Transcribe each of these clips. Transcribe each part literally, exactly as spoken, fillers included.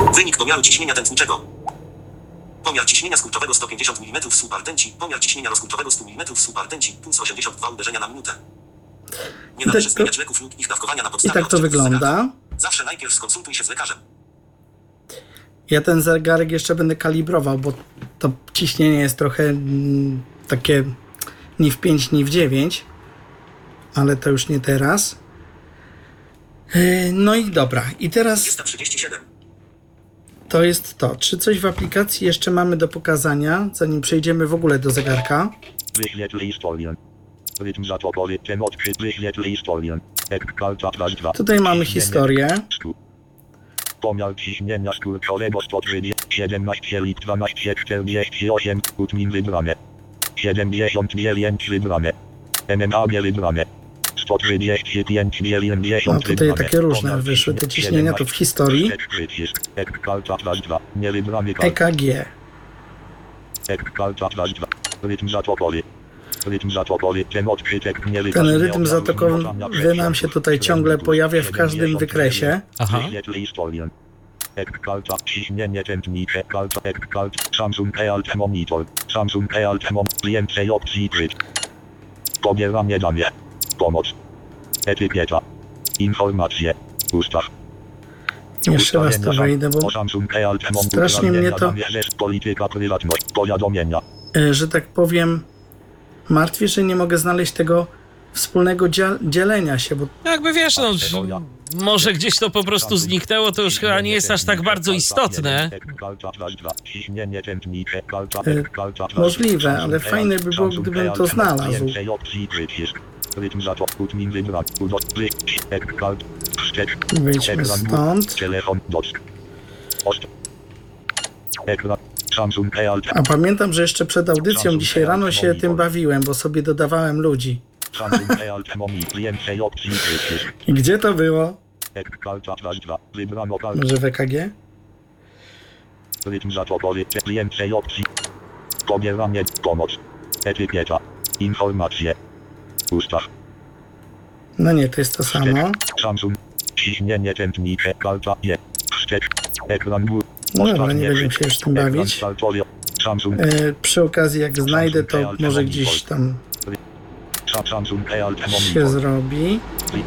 Wynik pomiaru ciśnienia tętniczego. Pomiar ciśnienia skurczowego sto pięćdziesiąt milimetrów słup ardęci. Pomiar ciśnienia rozkurczowego sto milimetrów słup ardęci. Puls osiemdziesiąt dwa uderzenia na minutę. Nie należy tak to- zmieniać leków lub ich dawkowania na I podstawie tak to odczytów z zegarka. wygląda. Zawsze najpierw skonsultuj się z lekarzem. Ja ten zegarek jeszcze będę kalibrował, bo to ciśnienie jest trochę mm, takie ni w pięć, ni w dziewięć, ale to już nie teraz. Yy, No i dobra, i teraz trzysta trzydzieści siedem. to jest to. Czy coś w aplikacji jeszcze mamy do pokazania, zanim przejdziemy w ogóle do zegarka? Wyświetl historię. Rytm zatopory, ten odkryt, wyświetl historię. Ek, kalcza, dwa, dwa. Tutaj mamy Ciśnienie. historię. Stu. Pomiar ciśnienia skórkowego sto trzydzieści, siedemnaście lit dwanaście czterdzieści osiem, utmin wybrane. siedemdziesiąt dziewięć wybrane. M M A wybrane. sto trzydzieści pięć dziewięćdziesiąt No tutaj wybrane. takie różne Pomiar wyszły te ciśnienia ciśnienia, to w historii. Przycisk. Ek, kalcza, dwa, dwa. Nie wybrany kalcza. E K G. Ek, kalcza, dwa, dwa. Rytm zatopory. Rytm zatopory, ten odkrytek nie Ten wybrany. rytm zatokowy nam się tutaj ciągle pojawia w każdym wykresie. Aha. Wyświetl historię. Ek, kalcza, ciśnienie tętnicze, kalcza, ek, kalcza, Samsung E-Alt Monitor, Samsung E-Alt Mon, więcej opcji kryt. Pobieranie dane. Pomoc. Etykieta. Informacje. Ustaw. Jeszcze raz to wejdę, bo O Samsung E-Alt Mon, strasznie mnie to- uprawnienia na rzecz polityka, prywatność, powiadomienia. e, że tak powiem, martwi, że nie mogę znaleźć tego wspólnego dzia- dzielenia się, bo Jakby wiesz, no, może gdzieś to po prostu zniknęło, to już chyba nie jest aż tak bardzo istotne. Ciśnienie tętnicze, kalcza, E, ek, kalcza, możliwe, ale fajne by było, gdybym to znalazł. Więcej opcji przycisk. Rytm za to, utmin wybrak, udot, plik, ek, kalcz, wstecz, Wyjdźmy ekran, stąd. telefon, doc. Ost. Ekran, Samsung E-Alt, A pamiętam, że jeszcze przed audycją dzisiaj rano się tym bawiłem, bo sobie dodawałem ludzi. Samsung E-Alt Monitor, więcej opcji przycisk. I gdzie to było? Ek, kalcza, dwa, dwa, wybrano kalcza. Może w E K G? Rytm zatopory, więcej opcji. Pobieranie, pomoc. Etykieta. Informacje. Ustaw. No nie, to jest to samo. Samsung. Ciśnienie tętnicze, kalcza, je. Wstecz. Ekran gór. No dobra, nie będziemy się już tym bawić. Samsung. E, przy okazji, jak znajdę, to może gdzieś tam Samsung E-Alt się Monitor. zrobi.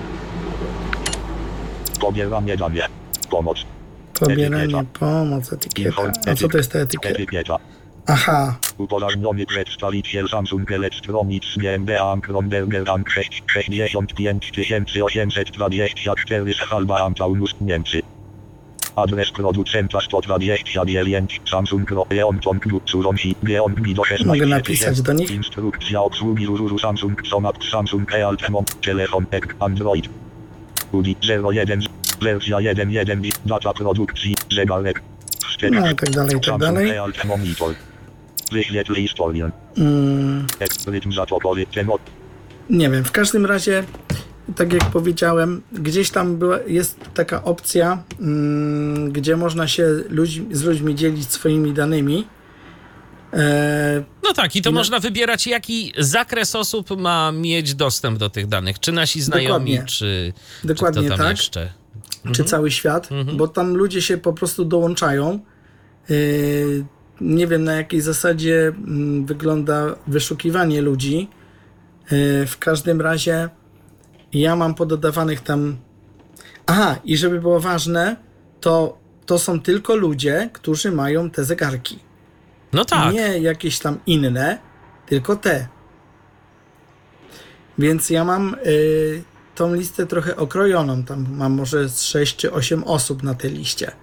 Pobieranie dane. Pomoc. Pobieranie, pomoc, etykieta. A co to jest ta etykieta? Etykieta. Aha, Upoważniony przedstawiciel Samsung Electronics GmbH Kronberger Bank sześć sześćdziesiąt pięć tysięcy osiemset dwadzieścia cztery Schalba Taunus, Niemcy. Adres producenta sto dwadzieścia dziewięć Samsung Leonton Gutsuronsi Geongi do szesnaście. mogę napisać do nich. Instrukcja obsługi Zuru Samsung Somat Samsung E-Alt Mon Telefon Ek Android Udi zero jeden Wersja jeden jeden Data produkcji Zegarek Wstecz. No i tak dalej, i tak Samsung dalej. E-Alt Monitor. Wyświetl historię. Mm, Ek rytm zatopory ten od nie wiem, w każdym razie, tak jak powiedziałem, gdzieś tam była, jest taka opcja, mm, gdzie można się ludźmi, z ludźmi dzielić swoimi danymi. E, No tak, i to No. można wybierać, jaki zakres osób ma mieć dostęp do tych danych. Czy nasi znajomi, Dokładnie. czy, Dokładnie czy kto tam tak. jeszcze. czy cały świat, bo tam ludzie się po prostu dołączają. Yy, nie wiem, na jakiej zasadzie mm, wygląda wyszukiwanie ludzi. Yy, w każdym razie ja mam pododawanych tam... Aha, i żeby było ważne, to, to są tylko ludzie, którzy mają te zegarki. No tak. Nie jakieś tam inne, tylko te. Więc ja mam y, tą listę trochę okrojoną. Tam mam może z sześć czy osiem osób na tej liście.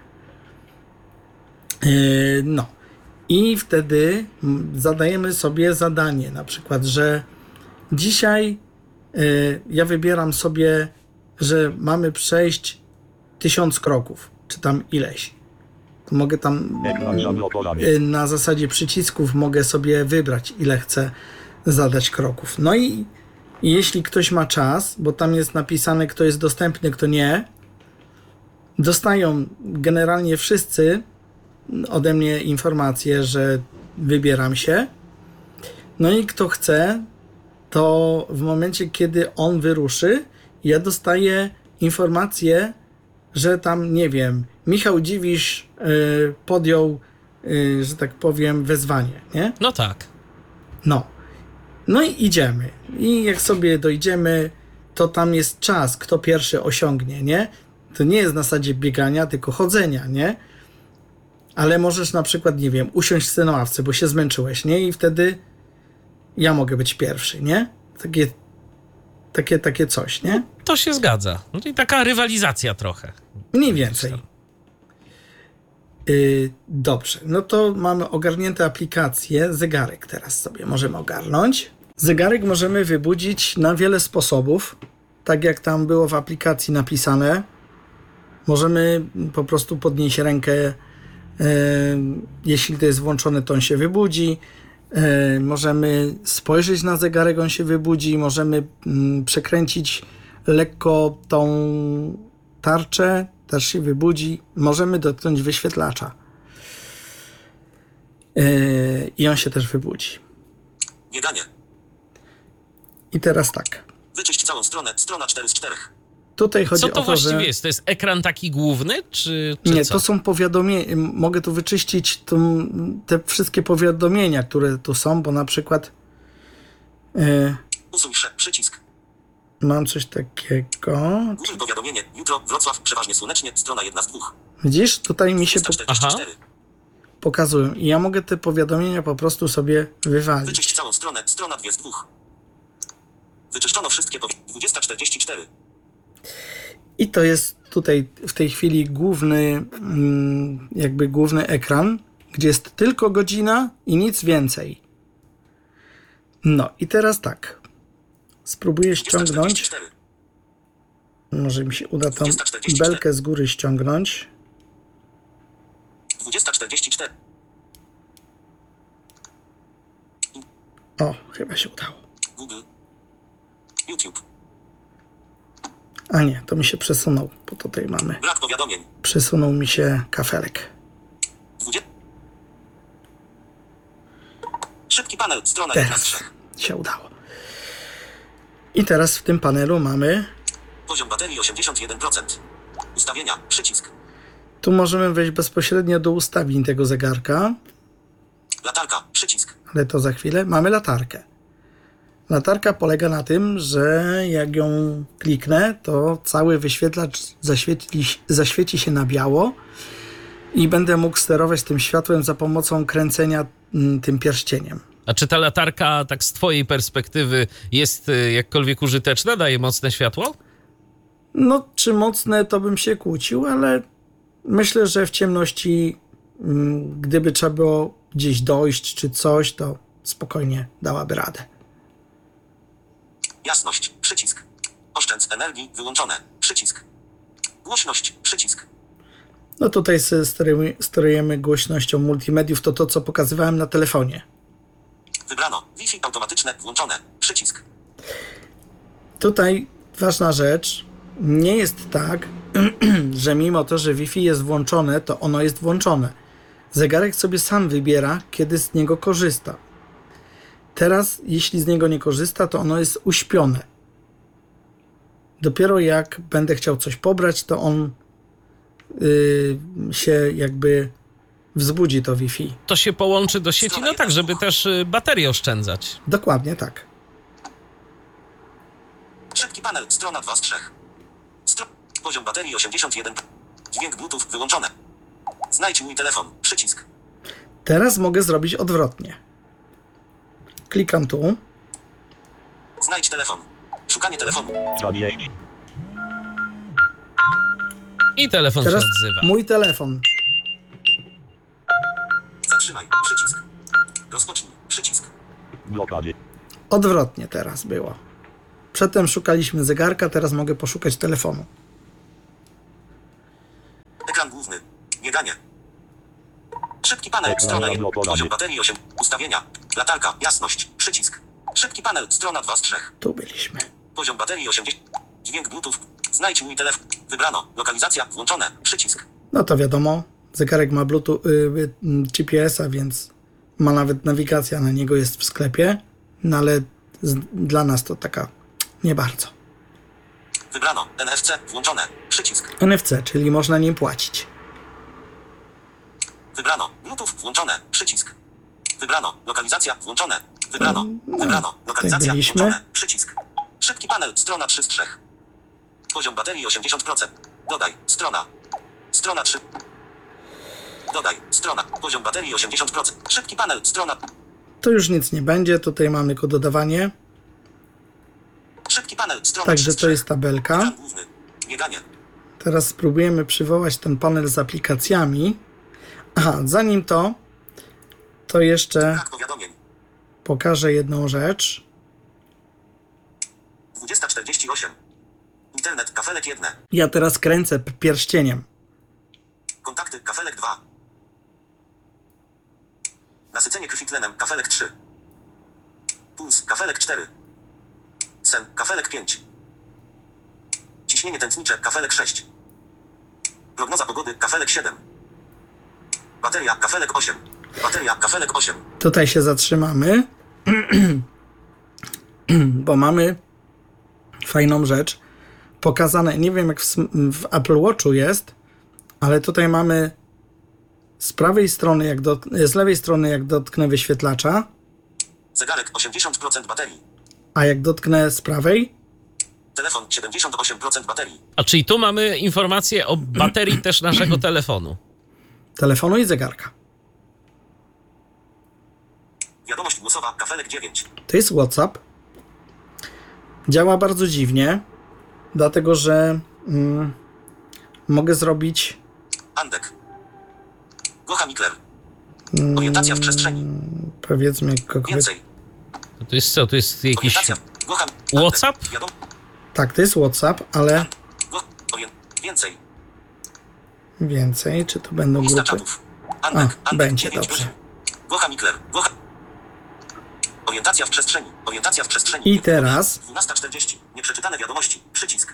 Y, no. I wtedy mm, zadajemy sobie zadanie. Na przykład, że dzisiaj y, ja wybieram sobie, że mamy przejść tysiąc kroków. Czy tam ileś. To mogę tam ekran zablokowany. y, na zasadzie przycisków mogę sobie wybrać, ile chcę zadać kroków. No i jeśli ktoś ma czas, bo tam jest napisane, kto jest dostępny, kto nie, dostają generalnie wszyscy ode mnie informację, że wybieram się. No i kto chce, to w momencie, kiedy on wyruszy, ja dostaję informację, że tam, nie wiem, Michał Dziwisz y, podjął, y, że tak powiem, wezwanie, nie? No tak. No. No i idziemy. I jak sobie dojdziemy, to tam jest czas, kto pierwszy osiągnie, nie? To nie jest na zasadzie biegania, tylko chodzenia, nie? Ale możesz na przykład, nie wiem, usiąść sobie na ławce, bo się zmęczyłeś, nie? I wtedy ja mogę być pierwszy, nie? Takie, takie, takie coś, nie? To się zgadza. No i taka rywalizacja trochę. Mniej więcej. Yy, dobrze, no to mamy ogarnięte aplikacje. Zegarek teraz sobie możemy ogarnąć. Zegarek możemy wybudzić na wiele sposobów. Tak jak tam było w aplikacji napisane. Możemy po prostu podnieść rękę. Yy, jeśli to jest włączone, to on się wybudzi. Yy, możemy spojrzeć na zegarek, on się wybudzi. Możemy yy, przekręcić lekko tą tarczę, też się wybudzi. Możemy dotknąć wyświetlacza. Yy, I on się też wybudzi. Bieganie. I teraz tak. Wyczyść całą stronę. Strona cztery z czterech. Tutaj chodzi Co to o to, właściwie że... jest? To jest ekran taki główny, czy, czy Nie, co? to są powiadomienia. Mogę tu wyczyścić tą, te wszystkie powiadomienia, które tu są, bo na przykład yy, Usuń sze, przycisk. mam coś takiego. Google powiadomienie. Jutro, Wrocław, przeważnie słonecznie. Strona jedna z dwóch. Widzisz? Tutaj mi się po, dwieście czterdzieści cztery. pokazują. I ja mogę te powiadomienia po prostu sobie wywalić. Wyczyść całą stronę. Strona dwie z dwóch. Wyczyszczono wszystkie powi... dwadzieścia czterdzieści cztery. I to jest tutaj w tej chwili główny, mm, jakby główny ekran, gdzie jest tylko godzina i nic więcej. No i teraz tak. Spróbuję ściągnąć. Może mi się uda tą belkę z góry ściągnąć. dwadzieścia czterdzieści cztery. O, chyba się udało. Google. YouTube. A nie, to mi się przesunął, bo tutaj mamy. Brak powiadomień. Przesunął mi się kafelek. dwadzieścia. Szybki panel. Strona jedna z Teraz trzech. się udało. I teraz w tym panelu mamy... Poziom baterii osiemdziesiąt jeden procent. Ustawienia. Przycisk. Tu możemy wejść bezpośrednio do ustawień tego zegarka. Latarka. Przycisk. Ale to za chwilę. Mamy latarkę. Latarka polega na tym, że jak ją kliknę, to cały wyświetlacz zaświeci, zaświeci się na biało i będę mógł sterować tym światłem za pomocą kręcenia mm, tym pierścieniem. A czy ta latarka, tak z twojej perspektywy, jest y, jakkolwiek użyteczna? Daje mocne światło? No, czy mocne, to bym się kłócił, ale myślę, że w ciemności, mm, gdyby trzeba było gdzieś dojść czy coś, to spokojnie dałaby radę. Jasność. Przycisk. Oszczędz energii. Wyłączone. Przycisk. Głośność. Przycisk. No tutaj sobie sterujemy, sterujemy głośnością multimediów, to to, co pokazywałem na telefonie. Wybrano. Wi-Fi automatyczne. Włączone. Przycisk. Tutaj ważna rzecz. Nie jest tak, że mimo to, że Wi-Fi jest włączone, to ono jest włączone. Zegarek sobie sam wybiera, kiedy z niego korzysta. Teraz, jeśli z niego nie korzysta, to ono jest uśpione. Dopiero jak będę chciał coś pobrać, to on yy, się jakby wzbudzi to Wi-Fi. To się połączy do sieci, no tak, żeby też y, baterię oszczędzać. Dokładnie tak. Szybki panel. Strona dwa z trzech. Stro... Poziom baterii osiemdziesiąt jeden. Dźwięk Bluetooth wyłączone. Znajdź mój telefon. Przycisk. Teraz mogę zrobić odwrotnie. Klikam tu. Znajdź telefon. Szukanie telefonu. czterdzieści. I telefon Teraz się odzywa. mój telefon. Zatrzymaj. Przycisk. Rozpocznij. Przycisk. Blokady. Odwrotnie teraz było. Przedtem szukaliśmy zegarka, teraz mogę poszukać telefonu. Ekran główny. Bieganie. Szybki panel. Ekran Strona jeden. zablokowany. Poziom baterii osiem. Ustawienia. Latarka. Jasność. Przycisk. Szybki panel. Strona dwa z trzech. Tu byliśmy. Poziom baterii osiemdziesiąt. Dźwięk Bluetooth. Znajdź mój telefon. Wybrano. Lokalizacja. Włączone. Przycisk. No to wiadomo, zegarek ma Bluetooth, yy, G P S-a, więc ma nawet nawigacja na niego jest w sklepie, no ale z, dla nas to taka nie bardzo. Wybrano. N F C. Włączone. Przycisk. N F C, czyli można nim płacić. Bluetooth włączone. Przycisk. Wybrano. Lokalizacja włączone. Wybrano. Wybrano. Lokalizacja byliśmy. włączone. Przycisk. Szybki panel. Strona trzy z trzech. Poziom baterii osiemdziesiąt procent. Dodaj. Strona. Strona trzy. Dodaj. Strona. Poziom baterii osiemdziesiąt procent. Szybki panel. Strona. To już nic nie będzie, tutaj mamy tylko dodawanie. Szybki panel. Strona Także trzy z to jest trzech. tabelka. Ekran główny. Bieganie. Teraz spróbujemy przywołać ten panel z aplikacjami. Aha, zanim to, to jeszcze Brak powiadomień. pokażę jedną rzecz. dwudziesta czterdzieści osiem. Internet. Kafelek jeden. Ja teraz kręcę p- pierścieniem. Kontakty. Kafelek dwa. Nasycenie krwi tlenem. Kafelek trzy. Puls. Kafelek cztery. Sen. Kafelek pięć. Ciśnienie tętnicze. Kafelek sześć. Prognoza pogody. Kafelek siedem. Bateria. Kafelek osiem. Bateria. Kafelek osiem. Tutaj się zatrzymamy, bo mamy fajną rzecz pokazane. Nie wiem jak w, sm- w Apple Watchu jest, ale tutaj mamy z prawej strony, jak dot- z lewej strony jak dotknę wyświetlacza, Zegarek. osiemdziesiąt procent baterii. a jak dotknę z prawej, Telefon. siedemdziesiąt osiem procent baterii. A czyli tu mamy informację o baterii też naszego telefonu. telefonu i zegarka. Wiadomość głosowa. Kafelek dziewięć. To jest WhatsApp. Działa bardzo dziwnie, dlatego że mm, mogę zrobić Andek. Gocha Mikler. Orientacja w przestrzeni. powiedzmy kogoś. Więcej. To jest co? To jest jakiś Orientacja. Gocha. WhatsApp? Wiadom. Tak, to jest WhatsApp, ale Go. Orient. Więcej. więcej, czy to będą Lista grupy? czatów. Andek. A, Andek. będzie, dziewięć, dobrze. osiem. Gocha Mikler. Gocha. Orientacja w przestrzeni. Orientacja w przestrzeni. I teraz dwunasta czterdzieści. Nieprzeczytane wiadomości. Przycisk.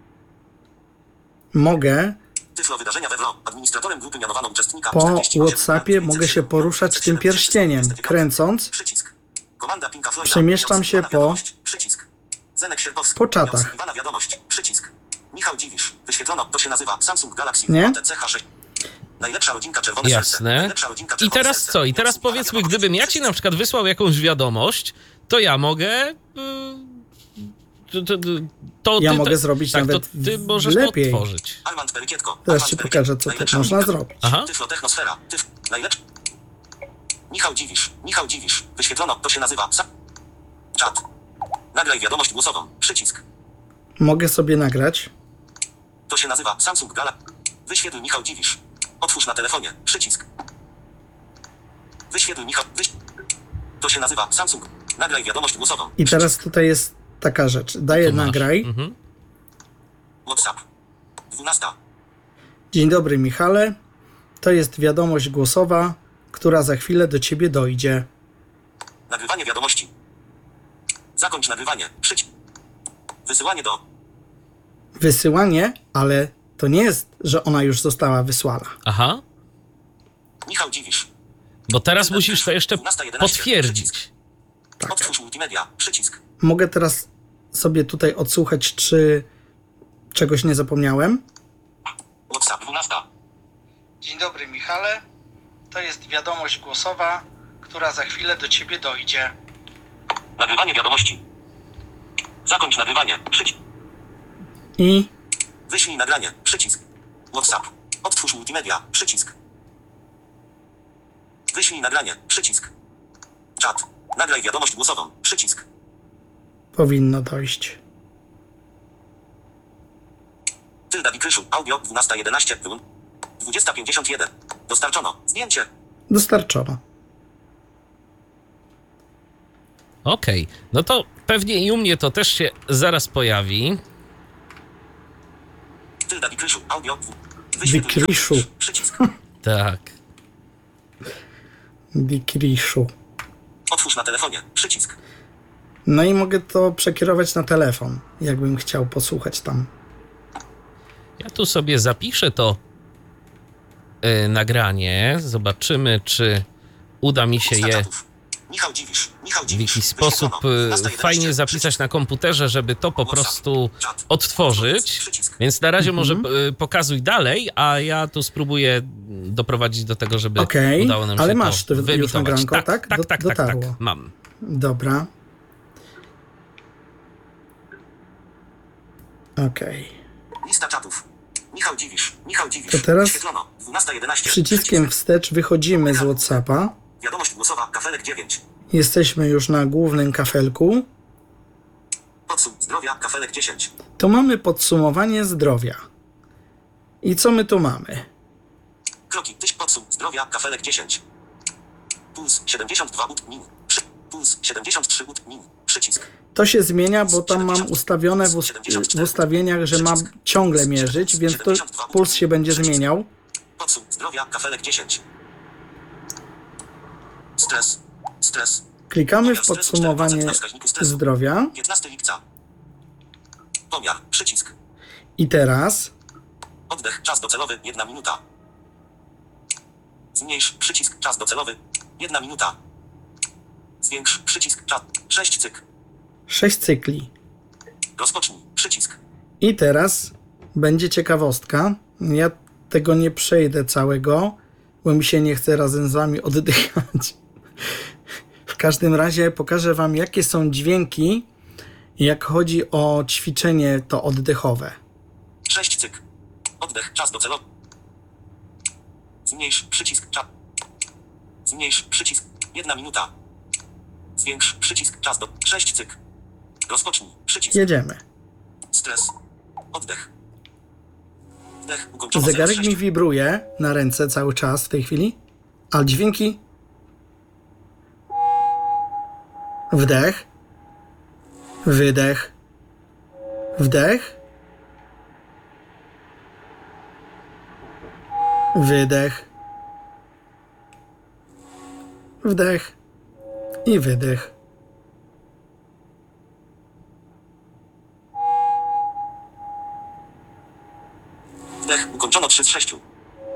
mogę Tyflo wydarzenia we W R O. Administratorem grupy mianowano uczestnika. po czterdzieści osiem WhatsAppie mogę się poruszać tym pierścieniem. Kręcąc Przycisk. Komanda Pinka Floyda. Przemieszczam się Nieoczekiwana po- wiadomość. Przycisk. Zenek Sierpowski. po czatach. Nieoczekiwana wiadomość. Przycisk. Michał Dziwisz. Wyświetlono. To się nazywa Samsung Galaxy Nie? A T C H sześć. Najlepsza rodzinka czerwone serce. Jasne. Najlepsza rodzinka I czerwone teraz serce. co? I teraz Nieoczekiwana powiedzmy, wiadomość. gdybym ja ci na przykład wysłał jakąś wiadomość, to ja mogę... y, To, to, to Ja ty, mogę to, zrobić tak, nawet to ty możesz lepiej. to otworzyć. Armand Perykietko. Teraz Armand ci Perykietko. pokażę, co tu Najlepsza można rodzinka. zrobić. Aha. Tyflo Technosfera. Tyf. Najlepszy. Michał Dziwisz. Michał Dziwisz. Wyświetlono. To się nazywa Sa... Czat. Nagraj wiadomość głosową. Przycisk. Mogę sobie nagrać. To się nazywa Samsung Gala. Wyświetl Michał Dziwisz. Otwórz na telefonie. Przycisk. Wyświetl Michał. Wyś... To się nazywa Samsung. Nagraj wiadomość głosową. I teraz tutaj jest taka rzecz. Daję Tu masz. nagraj. Mhm. WhatsApp. dwunasta. Dzień dobry, Michale. To jest wiadomość głosowa, która za chwilę do ciebie dojdzie. Nagrywanie wiadomości. Zakończ nagrywanie. Przycisk. Wysyłanie do. Wysyłanie, ale to nie jest, że ona już została wysłana. Aha. Michał Dziwisz. Bo teraz musisz to jeszcze dwunasta jedenaście. potwierdzić. Otwórz multimedia. Przycisk. Mogę teraz sobie tutaj odsłuchać, czy czegoś nie zapomniałem. WhatsApp. dwunasta. Dzień dobry, Michale. To jest wiadomość głosowa, która za chwilę do ciebie dojdzie. Nagrywanie wiadomości. Zakończ nagrywanie. Przycisk. I Wyślij nagranie. Przycisk. WhatsApp. Odtwórz multimedia. Przycisk. Wyślij nagranie. Przycisk. Czat. Nagraj wiadomość głosową. Przycisk. powinno dojść. Tylda Wikryszu. Audio. dwunasta jedenaście. Wyłącz. dwudziesta pięćdziesiąt jeden. Dostarczono. Zdjęcie. Dostarczono. Okej, no to pewnie i u mnie to też się zaraz pojawi. Tylda Wikryszu. Audio. Wyświetl Wikryszu. Przycisk. Tak. Wikriszu. Otwórz na telefonie. Przycisk. No i mogę to przekierować na telefon, jakbym chciał posłuchać tam. Ja tu sobie zapiszę to yy, nagranie. Zobaczymy, czy uda mi się Lista je czatów. Michał Dziwisz. Michał w Dziwisz. jakiś sposób Wyświetlono. y, dwunasta jedenaście. fajnie zapisać na komputerze, żeby to po prostu Czat. odtworzyć. Przycisk. Więc na razie może y, pokazuj dalej, a ja tu spróbuję doprowadzić do tego, żeby Okej, udało nam się ale to masz to już wyemitować. nagranko, tak? tak? Tak, Do- tak, tak, tak, dotarło. mam. Dobra. Okej. Lista czatów. Michał Dziwisz. Michał Dziwisz. To teraz Wyświetlono. dwunasta jedenaście. Przyciskiem wstecz wychodzimy z WhatsAppa. Wiadomość głosowa. Kafelek dziewięć. Jesteśmy już na głównym kafelku. Podsum zdrowia. Kafelek dziesięć. Tu mamy podsumowanie zdrowia. I co my tu mamy? Kroki. Tyś podsum zdrowia. Kafelek dziesięć. Puls siedemdziesiąt dwa ut min. Przy... Puls siedemdziesiąt trzy ut min. Przycisk. To się zmienia, bo tam mam ustawione w, ust w ustawieniach, że mam ciągle mierzyć, więc to puls się będzie zmieniał. Podsum zdrowia. Kafelek dziesięć. Stres. Stres. Klikamy w podsumowanie zdrowia piętnastego lipca. Pomiar. Przycisk. i teraz Oddech. Czas docelowy. Jedna minuta. Zmniejsz. Przycisk. Czas docelowy. Jedna minuta. Zwiększ. Przycisk. Czas. sześć cyk. sześć cykli. Rozpocznij. Przycisk. I teraz będzie ciekawostka. Ja tego nie przejdę całego, bo mi się nie chce razem z wami oddychać. W każdym razie pokażę wam, jakie są dźwięki, jak chodzi o ćwiczenie to oddechowe. sześć cyk. Oddech. Czas docelowy. Zmniejsz. Przycisk. Czas. Zmniejsz. Przycisk. Jedna minuta. Zwiększ. Przycisk. Czas do... sześć cyk. Rozpocznij. Przycisk. Jedziemy. Stres. Oddech. Wdech. Ukończono Zegarek zero sześć. mi wibruje na ręce cały czas w tej chwili, a dźwięki... Wdech. Wydech. Wdech. Wydech. Wdech. I wydech. Wdech. Ukończono trzy z sześciu.